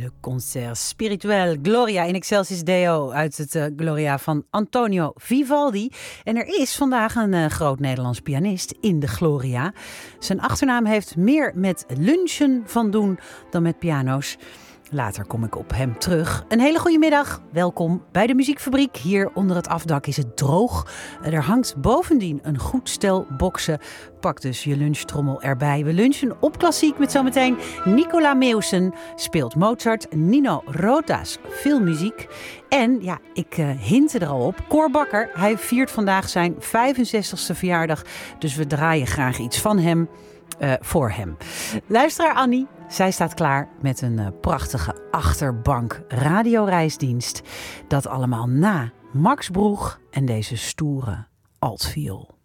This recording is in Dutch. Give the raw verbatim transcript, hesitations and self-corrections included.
Le concert spirituel Gloria in Excelsis Deo uit het uh, Gloria van Antonio Vivaldi. En er is vandaag een uh, groot Nederlands pianist in de Gloria. Zijn achternaam heeft meer met lunchen van doen dan met piano's. Later kom ik op hem terug. Een hele goede middag. Welkom bij de Muziekfabriek. Hier onder het afdak is het droog. Er hangt bovendien een goed stel boksen. Pak dus je lunchtrommel erbij. We lunchen op klassiek met zometeen Nicola Meeuwsen. Speelt Mozart, Nino Rota's filmmuziek. En ja, ik uh, hinte er al op. Cor Bakker, hij viert vandaag zijn vijfenzestigste verjaardag. Dus we draaien graag iets van hem. Uh, voor hem. Luisteraar Annie, zij staat klaar met een uh, prachtige achterbank radioreisdienst. Dat allemaal na Max Broeg en deze stoere altviool.